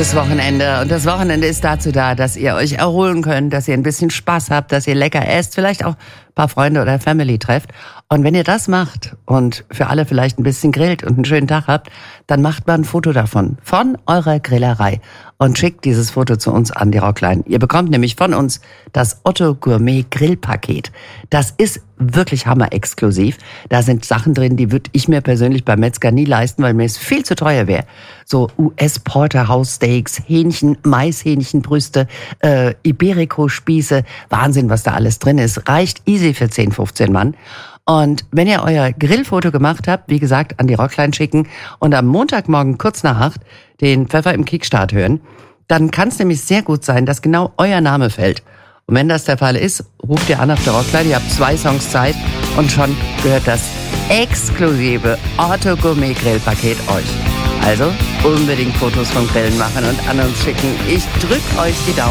das Wochenende. Und das Wochenende ist dazu da, dass ihr euch erholen könnt, dass ihr ein bisschen Spaß habt, dass ihr lecker esst, vielleicht auch ein paar Freunde oder Family trefft. Und wenn ihr das macht und für alle vielleicht ein bisschen grillt und einen schönen Tag habt, dann macht mal ein Foto davon, von eurer Grillerei. Und schickt dieses Foto zu uns an die Rockline. Ihr bekommt nämlich von uns das Otto Gourmet Grillpaket. Das ist wirklich hammerexklusiv. Da sind Sachen drin, die würde ich mir persönlich beim Metzger nie leisten, weil mir es viel zu teuer wäre. So US-Porterhouse-Steaks, Hähnchen, Maishähnchenbrüste, Iberico-Spieße. Wahnsinn, was da alles drin ist. Reicht easy für 10, 15 Mann. Und wenn ihr euer Grillfoto gemacht habt, wie gesagt, an die Rockline schicken und am Montagmorgen kurz nach 8 den Pfeffer im Kickstart hören, dann kann es nämlich sehr gut sein, dass genau euer Name fällt. Und wenn das der Fall ist, ruft ihr an auf der Rockline, ihr habt 2 Songs Zeit und schon gehört das exklusive Otto Gourmet Grillpaket euch. Also unbedingt Fotos vom Grillen machen und an uns schicken. Ich drück euch die Daumen.